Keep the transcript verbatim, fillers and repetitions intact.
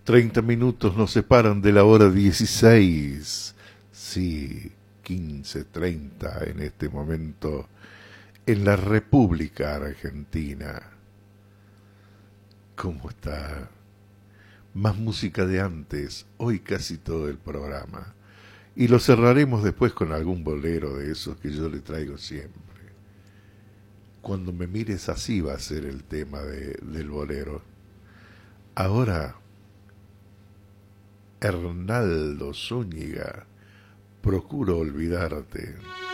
Treinta minutos nos separan de la hora dieciséis. Sí, quince treinta en este momento en la República Argentina. ¿Cómo está? Más música de antes, hoy casi todo el programa. Y lo cerraremos después con algún bolero de esos que yo le traigo siempre. Cuando me mires así va a ser el tema de, del bolero. Ahora, Hernaldo Zúñiga, procuro olvidarte.